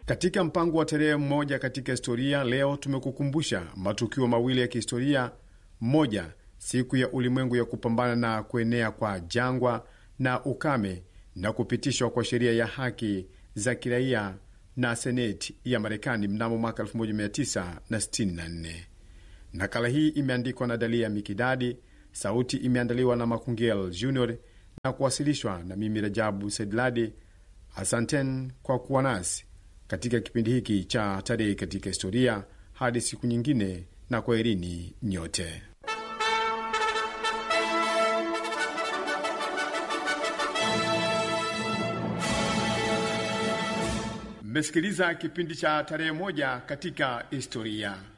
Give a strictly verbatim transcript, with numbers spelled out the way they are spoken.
Katika mpango wa tarehe mmoja katika historia, leo tumekukumbusha matukio mawili ya kihistoria. Moja, siku ya ulimwengu ya kupambana na kuenea kwa jangwa na ukame na kupitishwa kwa sheria ya haki za kiraia na seneti ya Marekani mnamo mwaka elfu moja mia tisa sitini na nne. Nakala hii imeandikwa na Dalia Mikidadi, sauti imeandaliwa na Makungel Junior na kuwasilishwa na mimi Rajabu Sedladi. Asanteni kwa kuwa nasi katika kipindi hiki cha tarehe katika historia. Hadi siku nyingine, na kwaherini nyote. Mmesikiliza kipindi cha tarehe moja katika historia.